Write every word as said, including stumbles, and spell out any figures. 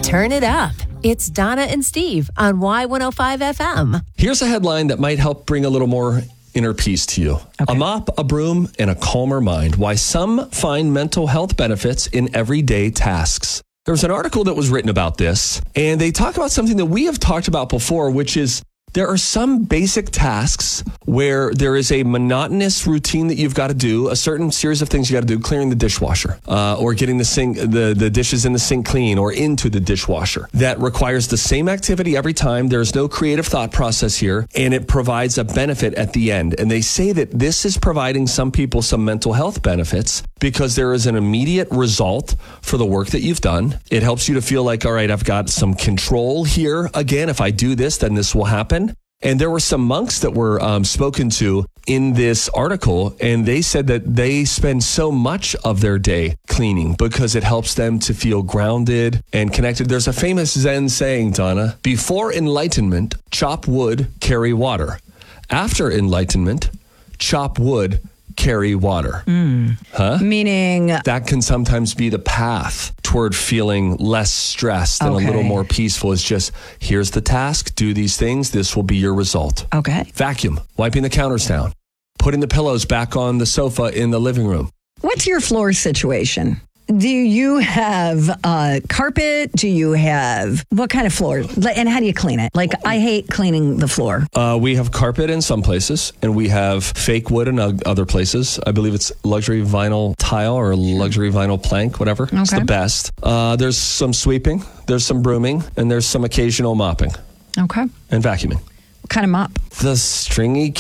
Turn it up. It's Donna and Steve on Y one oh five F M. Here's a headline that might help bring a little more inner peace to you. Okay. A mop, a broom, and a calmer mind. Why some find mental health benefits in everyday tasks. There was an article that was written about this, and they talk about something that we have talked about before, which is there are some basic tasks where there is a monotonous routine that you've got to do, a certain series of things you got to do, clearing the dishwasher, uh, or getting the sink, the, the dishes in the sink clean or into the dishwasher. That requires the same activity every time. There's no creative thought process here, and it provides a benefit at the end. And they say that this is providing some people some mental health benefits because there is an immediate result for the work that you've done. It helps you to feel like, all right, I've got some control here. Again, if I do this, then this will happen. And there were some monks that were um, spoken to in this article, and they said that they spend so much of their day cleaning because it helps them to feel grounded and connected. There's a famous Zen saying, Donna, before enlightenment, chop wood, carry water. After enlightenment, chop wood, carry water. Mm. Huh? Meaning? That can sometimes be the path toward feeling less stressed and okay. a little more peaceful. It's just, here's the task, do these things, this will be your result. Okay. Vacuum, wiping the counters down, putting the pillows back on the sofa in the living room. What's your floor situation? Do you have uh, carpet? Do you have, what kind of floor? And how do you clean it? Like, I hate cleaning the floor. Uh, we have carpet in some places, and we have fake wood in other places. I believe it's luxury vinyl tile or luxury vinyl plank, whatever. Okay. It's the best. Uh, there's some sweeping, there's some brooming, and there's some occasional mopping. Okay. And vacuuming. What kind of mop? The stringy